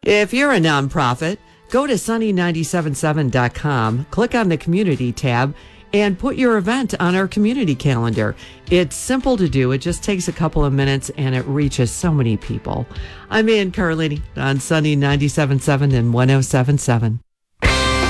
If you're a nonprofit, go to sunny977.com, click on the community tab, and put your event on our community calendar. It's simple to do. It just takes a couple of minutes and it reaches so many people. I'm Ann Carlini on Sunny 97.7 and 107.7.